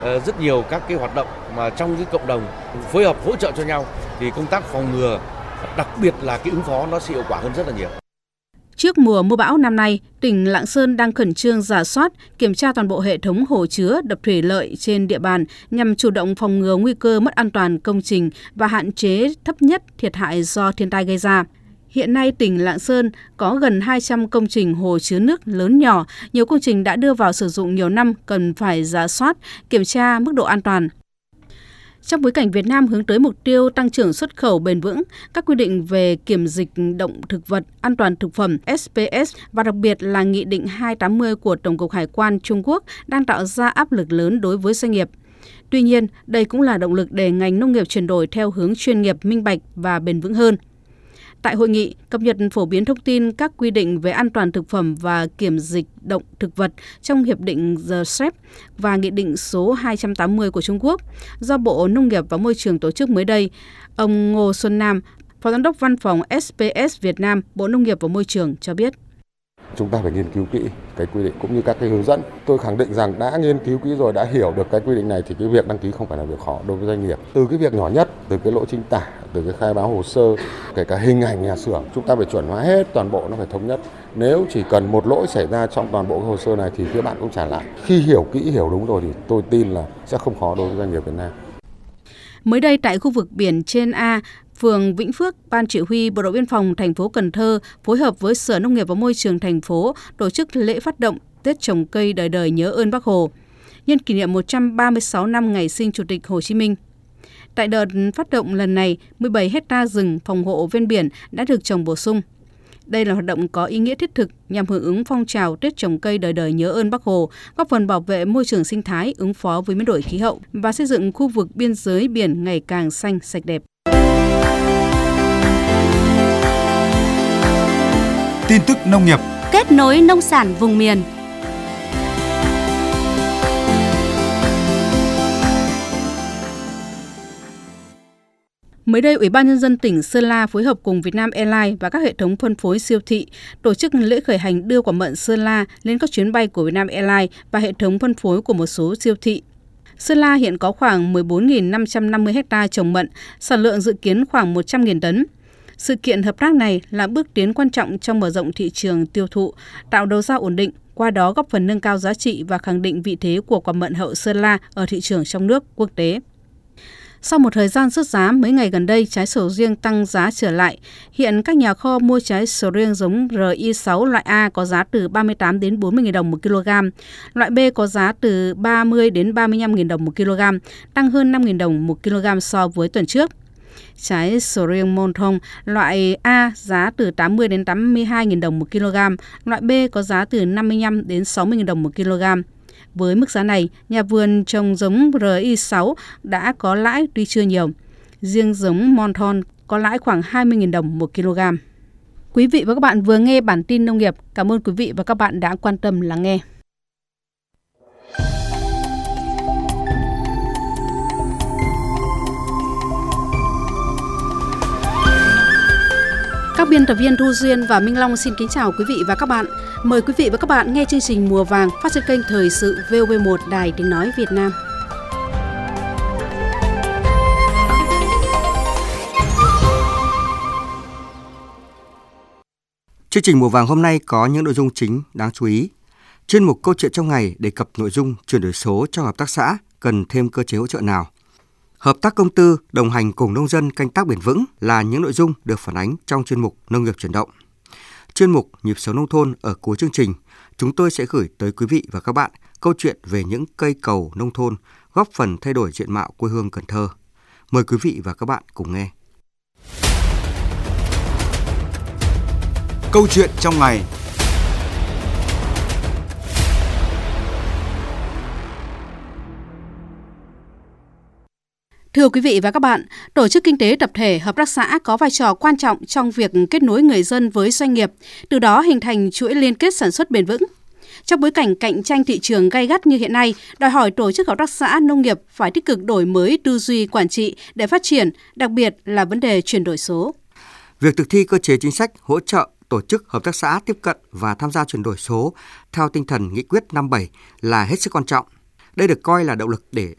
Rất nhiều các cái hoạt động mà trong cái cộng đồng phối hợp hỗ trợ cho nhau thì công tác phòng ngừa, đặc biệt là cái ứng phó nó sẽ hiệu quả hơn rất là nhiều. Trước mùa mưa bão năm nay, tỉnh Lạng Sơn đang khẩn trương rà soát, kiểm tra toàn bộ hệ thống hồ chứa, đập thủy lợi trên địa bàn nhằm chủ động phòng ngừa nguy cơ mất an toàn công trình và hạn chế thấp nhất thiệt hại do thiên tai gây ra. Hiện nay, tỉnh Lạng Sơn có gần 200 công trình hồ chứa nước lớn nhỏ, nhiều công trình đã đưa vào sử dụng nhiều năm cần phải rà soát, kiểm tra mức độ an toàn. Trong bối cảnh Việt Nam hướng tới mục tiêu tăng trưởng xuất khẩu bền vững, các quy định về kiểm dịch động thực vật, an toàn thực phẩm SPS và đặc biệt là Nghị định 280 của Tổng cục Hải quan Trung Quốc đang tạo ra áp lực lớn đối với doanh nghiệp. Tuy nhiên, đây cũng là động lực để ngành nông nghiệp chuyển đổi theo hướng chuyên nghiệp, minh bạch và bền vững hơn. Tại hội nghị, cập nhật phổ biến thông tin các quy định về an toàn thực phẩm và kiểm dịch động thực vật trong Hiệp định RCEP và Nghị định số 280 của Trung Quốc do Bộ Nông nghiệp và Môi trường tổ chức mới đây, ông Ngô Xuân Nam, Phó Giám đốc Văn phòng SPS Việt Nam, Bộ Nông nghiệp và Môi trường cho biết. Chúng ta phải nghiên cứu kỹ cái quy định cũng như các cái hướng dẫn. Tôi khẳng định rằng đã nghiên cứu kỹ rồi, đã hiểu được cái quy định này thì cái việc đăng ký không phải là việc khó đối với doanh nghiệp. Từ cái việc nhỏ nhất, từ cái lỗi chính tả, từ cái khai báo hồ sơ, kể cả hình ảnh nhà xưởng, chúng ta phải chuẩn hóa hết toàn bộ, nó phải thống nhất. Nếu chỉ cần một lỗi xảy ra trong toàn bộ cái hồ sơ này thì phía bạn cũng trả lại. Khi hiểu kỹ, hiểu đúng rồi thì tôi tin là sẽ không khó đối với doanh nghiệp Việt Nam. Mới đây tại khu vực biển Trên A, phường Vĩnh Phước, Ban Chỉ huy Bộ đội Biên phòng thành phố Cần Thơ phối hợp với Sở Nông nghiệp và Môi trường thành phố tổ chức lễ phát động Tết trồng cây đời đời nhớ ơn Bác Hồ, nhân kỷ niệm 136 năm ngày sinh Chủ tịch Hồ Chí Minh. Tại đợt phát động lần này, 17 hecta rừng phòng hộ ven biển đã được trồng bổ sung. Đây là hoạt động có ý nghĩa thiết thực nhằm hưởng ứng phong trào Tết trồng cây đời đời nhớ ơn Bác Hồ, góp phần bảo vệ môi trường sinh thái, ứng phó với biến đổi khí hậu và xây dựng khu vực biên giới biển ngày càng xanh, sạch đẹp. Tin tức nông nghiệp, kết nối nông sản vùng miền. Mới đây, Ủy ban Nhân dân tỉnh Sơn La phối hợp cùng Vietnam Airlines và các hệ thống phân phối siêu thị tổ chức lễ khởi hành đưa quả mận Sơn La lên các chuyến bay của Vietnam Airlines và hệ thống phân phối của một số siêu thị. Sơn La hiện có khoảng 14.550 ha trồng mận, sản lượng dự kiến khoảng 100.000 tấn. Sự kiện hợp tác này là bước tiến quan trọng trong mở rộng thị trường tiêu thụ, tạo đầu ra ổn định, qua đó góp phần nâng cao giá trị và khẳng định vị thế của quả mận hậu Sơn La ở thị trường trong nước, quốc tế. Sau một thời gian sốt giá, mấy ngày gần đây trái sầu riêng tăng giá trở lại. Hiện các nhà kho mua trái sầu riêng giống RI6 loại A có giá từ 38 đến 40.000 đồng một kg, loại B có giá từ 30 đến 35.000 đồng một kg, tăng hơn 5.000 đồng một kg so với tuần trước. Trái sầu riêng Monthon loại A giá từ 80 đến 82.000 đồng một kg, loại B có giá từ 55 đến 60.000 đồng một kg. Với mức giá này, nhà vườn trồng giống RI6 đã có lãi tuy chưa nhiều. Riêng giống Monthon có lãi khoảng 20.000 đồng một kg. Quý vị và các bạn vừa nghe bản tin nông nghiệp. Cảm ơn quý vị và các bạn đã quan tâm lắng nghe. Các biên tập viên Thu Duyên và Minh Long xin kính chào quý vị và các bạn. Mời quý vị và các bạn nghe chương trình Mùa Vàng phát trên kênh Thời sự VOV1 Đài Tiếng Nói Việt Nam. chương trình Mùa Vàng hôm nay có những nội dung chính đáng chú ý. Chuyên mục Câu chuyện trong ngày đề cập nội dung chuyển đổi số cho hợp tác xã cần thêm cơ chế hỗ trợ nào. Hợp tác công tư đồng hành cùng nông dân canh tác bền vững là những nội dung được phản ánh trong chuyên mục Nông nghiệp chuyển động. Chuyên mục Nhịp sống nông thôn ở cuối chương trình, chúng tôi sẽ gửi tới quý vị và các bạn câu chuyện về những cây cầu nông thôn góp phần thay đổi diện mạo quê hương Cần Thơ. Mời quý vị và các bạn cùng nghe. Câu chuyện trong ngày. Thưa quý vị và các bạn, tổ chức kinh tế tập thể, hợp tác xã có vai trò quan trọng trong việc kết nối người dân với doanh nghiệp, từ đó hình thành chuỗi liên kết sản xuất bền vững. Trong bối cảnh cạnh tranh thị trường gay gắt như hiện nay, đòi hỏi tổ chức hợp tác xã nông nghiệp phải tích cực đổi mới tư duy quản trị để phát triển, đặc biệt là vấn đề chuyển đổi số. Việc thực thi cơ chế chính sách hỗ trợ tổ chức hợp tác xã tiếp cận và tham gia chuyển đổi số theo tinh thần nghị quyết 57 là hết sức quan trọng. Đây được coi là động lực để